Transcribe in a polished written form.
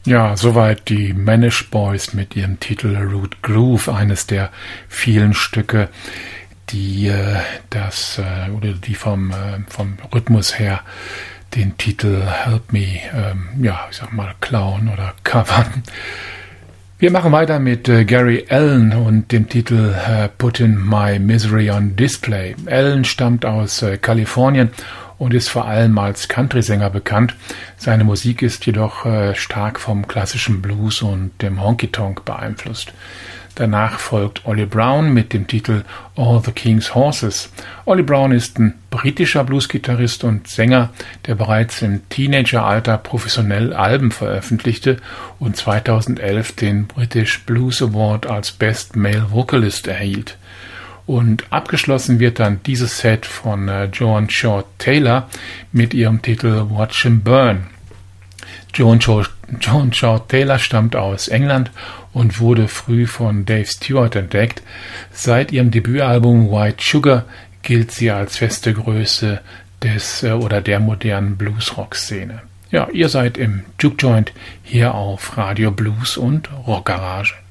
Ja, soweit die Manish Boys mit ihrem Titel Root Groove, eines der vielen Stücke, die die vom Rhythmus her den Titel Help Me, klauen oder covern. Wir machen weiter mit Gary Allan und dem Titel Putting My Misery on Display. Allan stammt aus Kalifornien und ist vor allem als Country-Sänger bekannt. Seine Musik ist jedoch stark vom klassischen Blues und dem Honky-Tonk beeinflusst. Danach folgt Ollie Brown mit dem Titel All the King's Horses. Ollie Brown ist ein britischer Bluesgitarrist und Sänger, der bereits im Teenageralter professionell Alben veröffentlichte und 2011 den British Blues Award als Best Male Vocalist erhielt. Und abgeschlossen wird dann dieses Set von Joan Shaw Taylor mit ihrem Titel Watch Him Burn. Joan Shaw Taylor stammt aus England und wurde früh von Dave Stewart entdeckt. Seit ihrem Debütalbum White Sugar gilt sie als feste Größe der modernen Bluesrock-Szene. Ja, ihr seid im Juke Joint hier auf Radio Blues und Rockgarage.